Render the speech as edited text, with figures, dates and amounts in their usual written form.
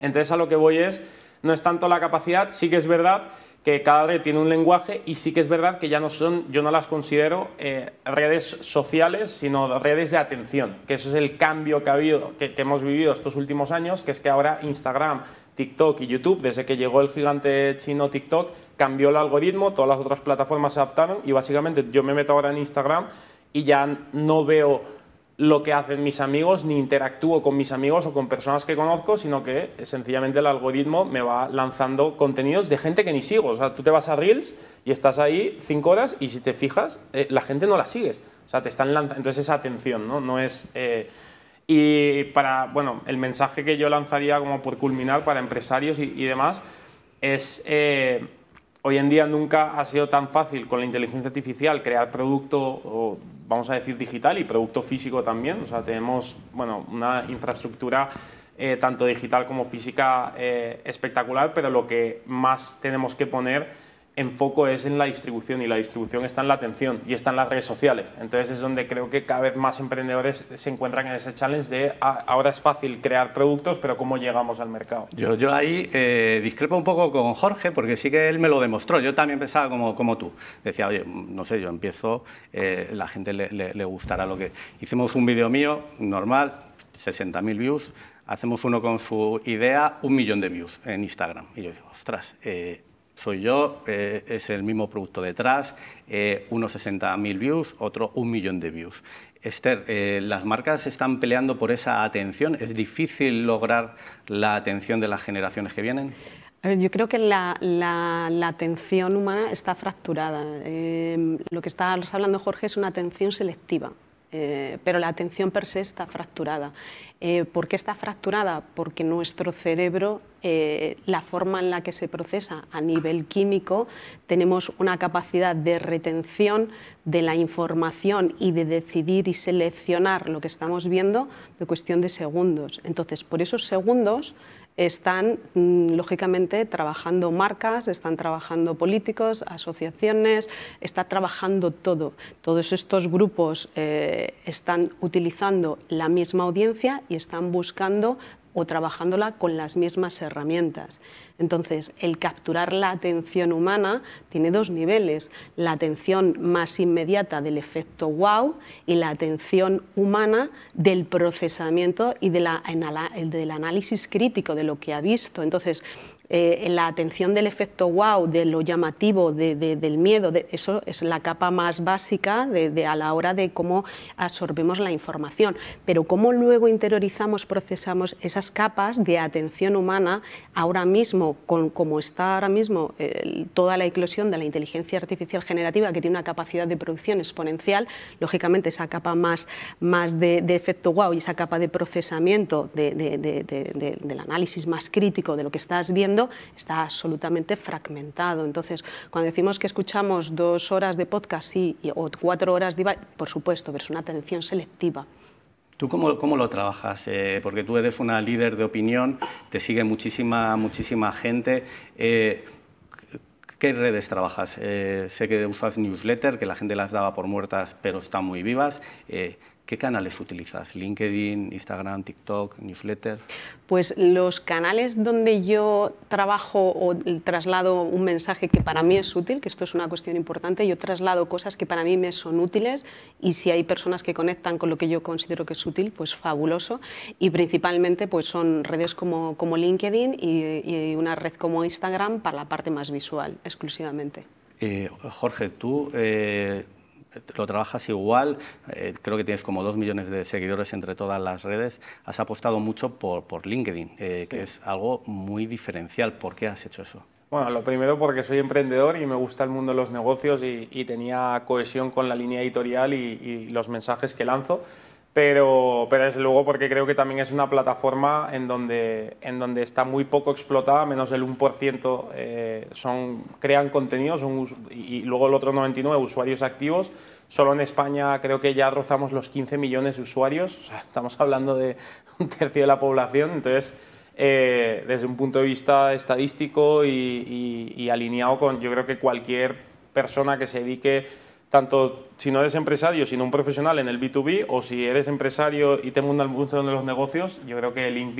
Entonces a lo que voy no es tanto la capacidad, sí que es verdad que cada red tiene un lenguaje y sí que es verdad que ya no son, yo no las considero redes sociales, sino redes de atención, que eso es el cambio que ha habido, que hemos vivido estos últimos años, que es que ahora Instagram, TikTok y YouTube, desde que llegó el gigante chino TikTok, cambió el algoritmo, todas las otras plataformas se adaptaron y básicamente yo me meto ahora en Instagram y ya no veo lo que hacen mis amigos, ni interactúo con mis amigos o con personas que conozco, sino que sencillamente el algoritmo me va lanzando contenidos de gente que ni sigo. O sea, tú te vas a Reels y estás ahí 5 horas y si te fijas, la gente no la sigues. O sea, te están lanzando. Entonces esa atención, ¿no? No es... Y para, bueno, el mensaje que yo lanzaría como por culminar para empresarios y demás es... hoy en día nunca ha sido tan fácil con la inteligencia artificial crear producto, o vamos a decir digital y producto físico también. O sea, tenemos bueno, una infraestructura tanto digital como física espectacular, pero lo que más tenemos que poner en foco es en la distribución y la distribución está en la atención y está en las redes sociales. Entonces es donde creo que cada vez más emprendedores se encuentran en ese challenge de ahora es fácil crear productos, pero ¿cómo llegamos al mercado? Yo ahí discrepo un poco con Jorge porque sí que él me lo demostró. Yo también pensaba como tú. Decía, oye, no sé, yo empiezo, la gente le gustará lo que... Hicimos un vídeo mío, normal, 60.000 views. Hacemos uno con su idea, 1 millón de views en Instagram. Y yo digo, ostras... soy yo, es el mismo producto detrás, unos 60.000 views, otro 1 millón de views. Esther, las marcas están peleando por esa atención. ¿Es difícil lograr la atención de las generaciones que vienen? Yo creo que la atención humana está fracturada. Lo que estás hablando, Jorge, es una atención selectiva. Pero la atención per se está fracturada. ¿Por qué está fracturada? Porque nuestro cerebro, la forma en la que se procesa a nivel químico, tenemos una capacidad de retención de la información y de decidir y seleccionar lo que estamos viendo de cuestión de segundos. Entonces, por esos segundos están, lógicamente, trabajando marcas, están trabajando políticos, asociaciones, está trabajando todo. Todos estos grupos están utilizando la misma audiencia y están buscando o trabajándola con las mismas herramientas. Entonces, el capturar la atención humana tiene dos niveles: la atención más inmediata del efecto wow y la atención humana del procesamiento y del análisis crítico de lo que ha visto. Entonces, la atención del efecto wow, de lo llamativo, del miedo, eso es la capa más básica a la hora de cómo absorbemos la información. Pero cómo luego interiorizamos, procesamos esas capas de atención humana ahora mismo, como está ahora mismo toda la eclosión de la inteligencia artificial generativa, que tiene una capacidad de producción exponencial, lógicamente esa capa más de efecto wow y esa capa de procesamiento del análisis más crítico de lo que estás viendo está absolutamente fragmentado. Entonces, cuando decimos que escuchamos 2 horas de podcast sí, o 4 horas de... por supuesto, pero es una atención selectiva. ¿Tú cómo lo trabajas? Porque tú eres una líder de opinión, te sigue muchísima gente. ¿Qué redes trabajas? Sé que usas newsletter, que la gente las daba por muertas, pero están muy vivas. ¿Qué canales utilizas? ¿LinkedIn, Instagram, TikTok, newsletter? Pues los canales donde yo trabajo o traslado un mensaje que para mí es útil, que esto es una cuestión importante, yo traslado cosas que para mí me son útiles y si hay personas que conectan con lo que yo considero que es útil, pues fabuloso. Y principalmente pues son redes como LinkedIn y una red como Instagram para la parte más visual, exclusivamente. Jorge, tú... lo trabajas igual, creo que tienes como 2 millones de seguidores entre todas las redes. Has apostado mucho por LinkedIn, sí, que es algo muy diferencial. ¿Por qué has hecho eso? Bueno, lo primero porque soy emprendedor y me gusta el mundo de los negocios y tenía cohesión con la línea editorial y los mensajes que lanzo. Pero desde luego porque creo que también es una plataforma en donde está muy poco explotada, menos del 1% crean contenidos y luego el otro 99% usuarios activos. Solo en España creo que ya rozamos los 15 millones de usuarios, o sea, estamos hablando de 1/3 de la población. Entonces, desde un punto de vista estadístico y alineado con, yo creo que cualquier persona que se dedique, tanto si no eres empresario, sino un profesional en el B2B, o si eres empresario y te gusta el mundo de los negocios, yo creo que LinkedIn